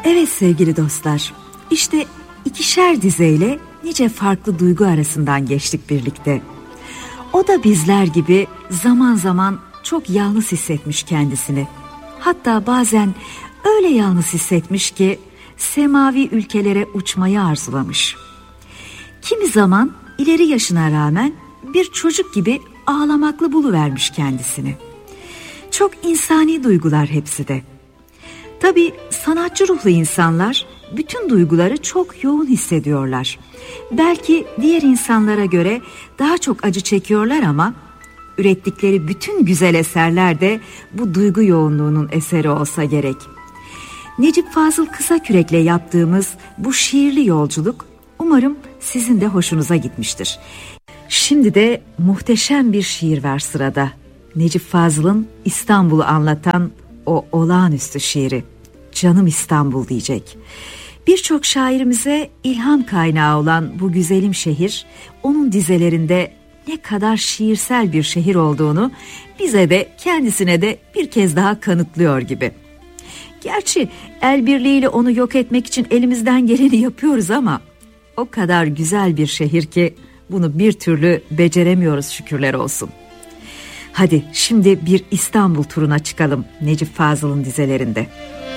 Evet sevgili dostlar, işte ikişer dizeyle nice farklı duygu arasından geçtik birlikte. O da bizler gibi zaman zaman çok yalnız hissetmiş kendisini. Hatta bazen öyle yalnız hissetmiş ki semavi ülkelere uçmayı arzulamış. Kimi zaman ileri yaşına rağmen bir çocuk gibi ağlamaklı buluvermiş kendisini. Çok insani duygular hepsi de. Tabii sanatçı ruhlu insanlar bütün duyguları çok yoğun hissediyorlar. Belki diğer insanlara göre daha çok acı çekiyorlar ama ürettikleri bütün güzel eserler de bu duygu yoğunluğunun eseri olsa gerek. Necip Fazıl Kısakürek'le yaptığımız bu şiirli yolculuk umarım sizin de hoşunuza gitmiştir. Şimdi de muhteşem bir şiir var sırada. Necip Fazıl'ın İstanbul'u anlatan o olağanüstü şiiri. Canım İstanbul diyecek. Birçok şairimize ilham kaynağı olan bu güzelim şehir, onun dizelerinde ne kadar şiirsel bir şehir olduğunu bize de kendisine de bir kez daha kanıtlıyor gibi. Gerçi el birliğiyle onu yok etmek için elimizden geleni yapıyoruz ama o kadar güzel bir şehir ki bunu bir türlü beceremiyoruz, şükürler olsun. Hadi şimdi bir İstanbul turuna çıkalım Necip Fazıl'ın dizelerinde.